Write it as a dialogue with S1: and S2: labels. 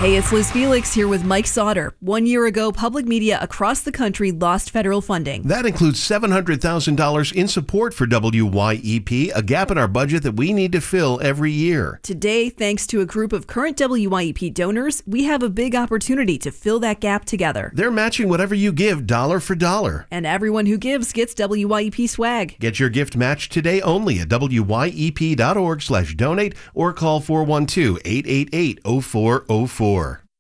S1: Hey, it's Liz Felix here with Mike Sauter. 1 year ago, public media across the country lost federal funding.
S2: That includes $700,000 in support for WYEP, a gap in our budget that we need to fill every year.
S1: Today, thanks to a group of current WYEP donors, we have a big opportunity to fill that gap together.
S2: They're matching whatever you give dollar for dollar.
S1: And everyone who gives gets WYEP swag.
S2: Get your gift matched today only at wyep.org/donate or call 412-888-0404.